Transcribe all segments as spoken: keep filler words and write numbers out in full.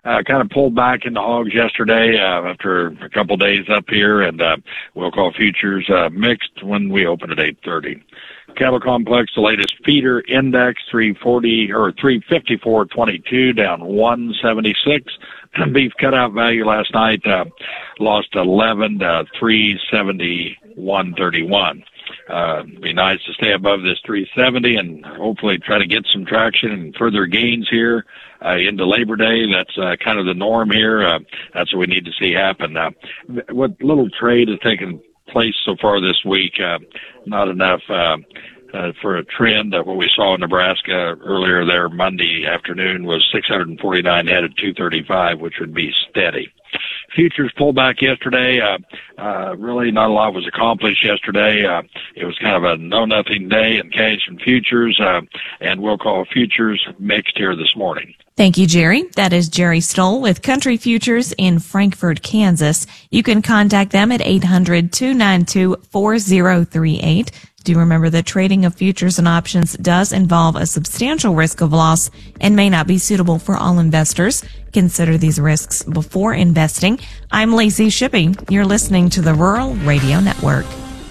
uh, kind of pulled back in the hogs yesterday uh, after a couple days up here, and uh, we'll call futures uh, mixed when we open at eight thirty. Cattle complex, the latest feeder index, three forty or three fifty-four twenty-two, down one seventy-six. Beef cutout value last night uh, lost eleven to three seventy-one thirty-one. Uh, it'd be nice to stay above this three seventy and hopefully try to get some traction and further gains here uh, into Labor Day. That's uh, kind of the norm here. Uh, that's what we need to see happen. Uh, what little trade has taken place so far this week, uh, not enough uh, uh, for a trend. Uh, what we saw in Nebraska earlier there Monday afternoon was six hundred forty-nine head at two thirty-five, which would be steady. Futures pulled back yesterday. Uh, uh, really not a lot was accomplished yesterday. Uh, it was kind of a know-nothing day in cash and futures, uh, and we'll call futures mixed here this morning. Thank you, Jerry. That is Jerry Stoll with Country Futures in Frankfort, Kansas. You can contact them at eight hundred, two nine two, four zero three eight. Do remember that trading of futures and options does involve a substantial risk of loss and may not be suitable for all investors. Consider these risks before investing. I'm Lacey Shipping. You're listening to the Rural Radio Network.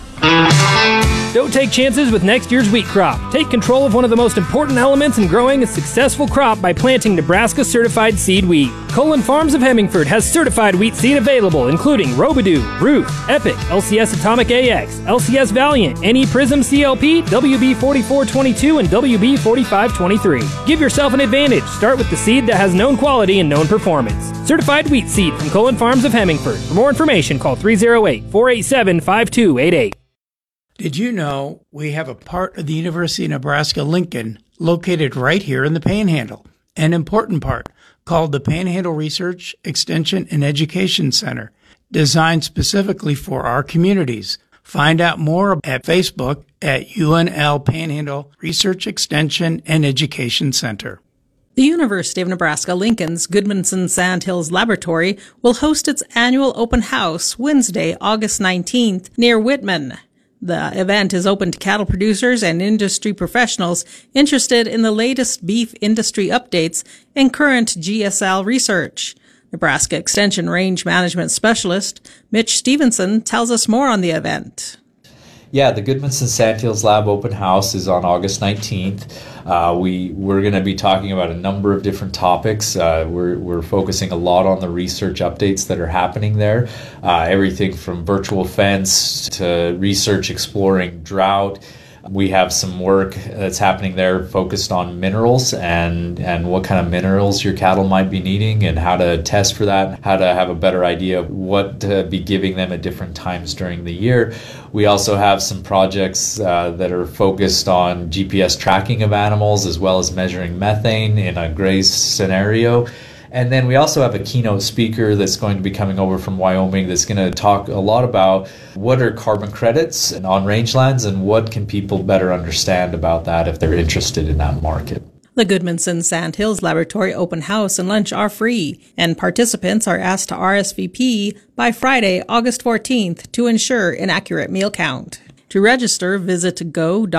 Don't take chances with next year's wheat crop. Take control of one of the most important elements in growing a successful crop by planting Nebraska certified seed wheat. Cullen Farms of Hemingford has certified wheat seed available, including Robidoux, Ruth, Epic, L C S Atomic A X, L C S Valiant, N E Prism C L P, W B forty-four twenty-two, and W B forty-five twenty-three. Give yourself an advantage. Start with the seed that has known quality and known performance. Certified wheat seed from Cullen Farms of Hemingford. For more information, call three oh eight, four eight seven, five two eight eight. Did you know we have a part of the University of Nebraska-Lincoln located right here in the Panhandle, an important part called the Panhandle Research, Extension, and Education Center, designed specifically for our communities. Find out more at Facebook at U N L Panhandle Research, Extension, and Education Center. The University of Nebraska-Lincoln's Goodmanson Sandhills Laboratory will host its annual open house Wednesday, August nineteenth, near Whitman. The event is open to cattle producers and industry professionals interested in the latest beef industry updates and current G S L research. Nebraska Extension Range Management Specialist Mitch Stevenson tells us more on the event. Yeah, the Goodmanson Sandhills Lab Open House is on August nineteenth. Uh, we, we're going to be talking about a number of different topics. Uh, we're, we're focusing a lot on the research updates that are happening there. Uh, everything from virtual fence to research exploring drought. We have some work that's happening there focused on minerals and, and what kind of minerals your cattle might be needing and how to test for that, how to have a better idea of what to be giving them at different times during the year. We also have some projects uh, that are focused on G P S tracking of animals as well as measuring methane in a graze scenario. And then we also have a keynote speaker that's going to be coming over from Wyoming that's going to talk a lot about what are carbon credits on rangelands and what can people better understand about that if they're interested in that market. The Goodmanson Sandhills Laboratory open house and lunch are free, and participants are asked to R S V P by Friday, August fourteenth to ensure an accurate meal count. To register, visit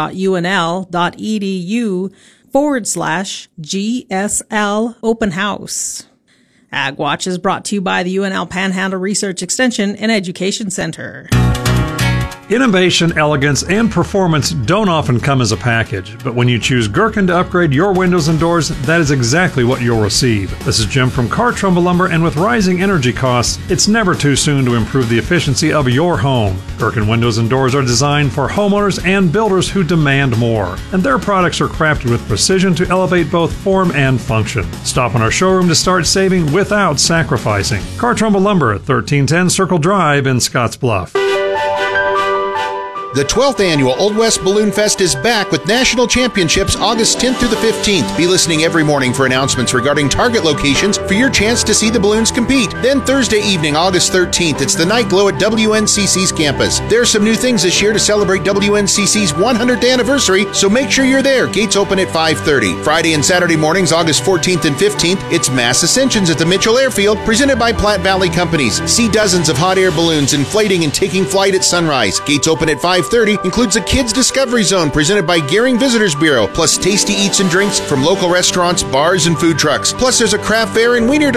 go.unl.edu forward slash GSL Open House. Ag Watch is brought to you by the U N L Panhandle Research Extension and Education Center. Innovation, elegance, and performance don't often come as a package, but when you choose Gherkin to upgrade your windows and doors, that is exactly what you'll receive. This is Jim from Car Trumbull Lumber, and with rising energy costs, it's never too soon to improve the efficiency of your home. Gherkin windows and doors are designed for homeowners and builders who demand more, and their products are crafted with precision to elevate both form and function. Stop in our showroom to start saving without sacrificing. Car Trumbull Lumber at thirteen ten Circle Drive in Scottsbluff. The twelfth Annual Old West Balloon Fest is back with national championships August tenth through the fifteenth. Be listening every morning for announcements regarding target locations for your chance to see the balloons compete. Then Thursday evening, August thirteenth, it's the Night Glow at W N C C's campus. There are some new things this year to celebrate W N C C's one hundredth anniversary, so make sure you're there. Gates open at five thirty. Friday and Saturday mornings, August fourteenth and fifteenth, it's Mass Ascensions at the Mitchell Airfield, presented by Platte Valley Companies. See dozens of hot air balloons inflating and taking flight at sunrise. Gates open at five thirty, includes a Kids Discovery Zone presented by Gearing Visitors Bureau, plus tasty eats and drinks from local restaurants, bars, and food trucks. Plus, there's a craft fair and wiener